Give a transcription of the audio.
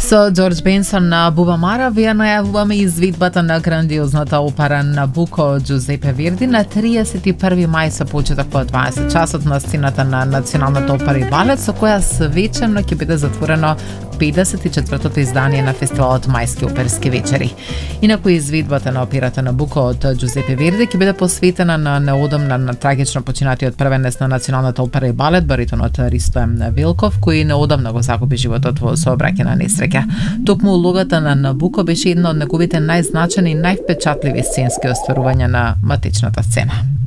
Со Джордж Бенсон на Бубамара вие најавуваме извидбата на грандиозната опера Набуко од Джузепе Верди на 31 мај со почеток во 20 часот на сцената на Националната опера и балет, со која свечено ќе биде затворено 54-тото издание на фестивалот Мајски оперски вечери. Инаку извидбата на операта Набуко од Джузепе Верди ќе биде посветена на неодамна на трагично починатиот првенец на Националната опера и балет баритонот Ристо Велков, кој неодамна го загуби животот во сообраќајна несреќа. Токму улогата на Набуко беше една од неговите најзначени и највпечатливи сценски остварувања на матечната сцена.